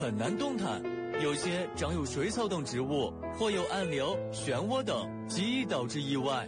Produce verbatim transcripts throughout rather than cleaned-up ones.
很难动弹，有些长有水草等植物，或有暗流、漩涡等，极易导致意外。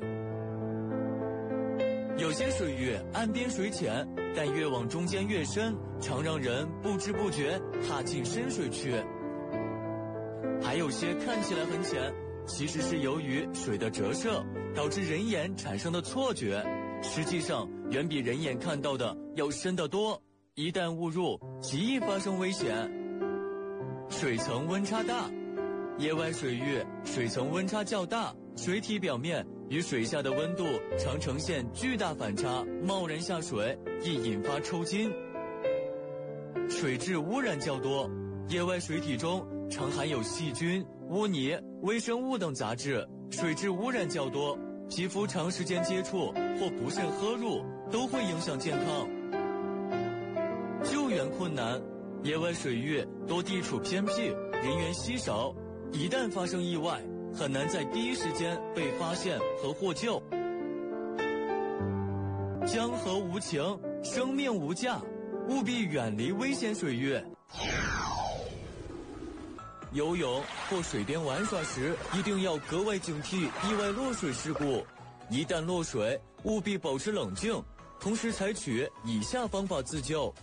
有些水域岸边水浅，但越往中间越深，常让人不知不觉踏进深水区。还有些看起来很浅，其实是由于水的折射导致人眼产生的错觉，实际上远比人眼看到的要深得多，一旦误入，极易发生危险。水层温差大，野外水域水层温差较大，水体表面与水下的温度常呈现巨大反差，贸然下水易引发抽筋。水质污染较多，野外水体中常含有细菌、污泥、微生物等杂质，水质污染较多，皮肤长时间接触或不慎喝入都会影响健康。救援困难，野外水域多地处偏僻，人员稀少，一旦发生意外，很难在第一时间被发现和获救。江河无情，生命无价，务必远离危险水域。游泳或水边玩耍时，一定要格外警惕意外落水事故。一旦落水，务必保持冷静，同时采取以下方法自救。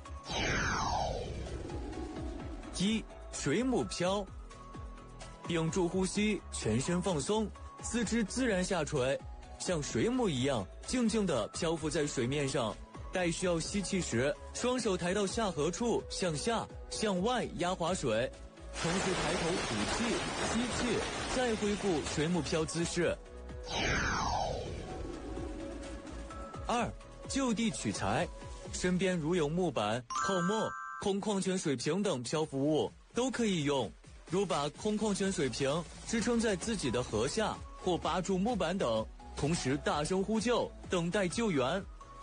一、水母漂。屏住呼吸，全身放松，四肢自然下垂，像水母一样静静地漂浮在水面上。待需要吸气时，双手抬到下颌处，向下、向外压滑水，同时抬头吐气、吸气，再恢复水母漂姿势。二、就地取材。身边如有木板、泡沫、空矿泉水瓶等漂浮物都可以用，如把空矿泉水瓶支撑在自己的颌下，或扒住木板等，同时大声呼救，等待救援。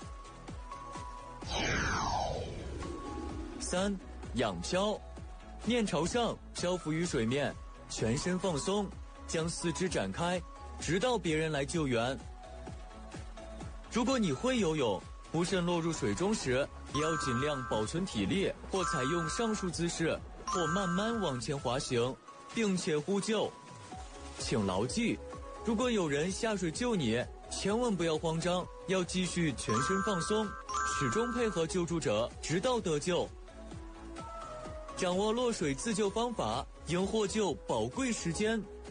三、仰漂。面朝上漂浮于水面，全身放松，将四肢展开，直到别人来救援。如果你会游泳，不慎落入水中时，也要尽量保存体力，或采用上述姿势，或慢慢往前滑行，并且呼救。请牢记，如果有人下水救你，千万不要慌张，要继续全身放松，始终配合救助者，直到得救。掌握落水自救方法，赢获救宝贵时间。